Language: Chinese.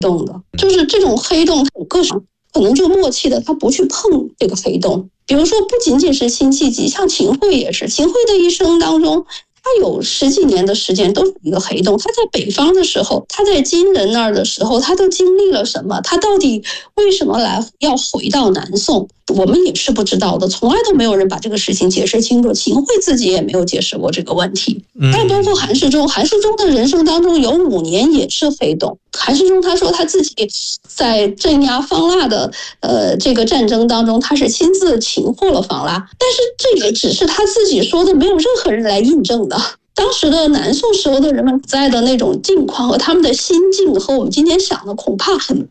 洞的，就是这种黑洞有各种可能就默契的他不去碰这个黑洞。比如说不仅仅是辛弃疾，像秦桧也是，秦桧的一生当中他有10几年的时间都是一个黑洞。他在北方的时候，他在金人那儿的时候，他都经历了什么？他到底为什么要回到南宋？我们也是不知道的，从来都没有人把这个事情解释清楚。秦桧自己也没有解释过这个问题。但包括韩世忠的人生当中有5年也是黑洞。韩世忠他说他自己在镇压方腊的这个战争当中，他是亲自擒获了方腊，但是这也只是他自己说的，没有任何人来印证的。当时的南宋时候的人们在的那种境况和他们的心境和我们今天想的恐怕很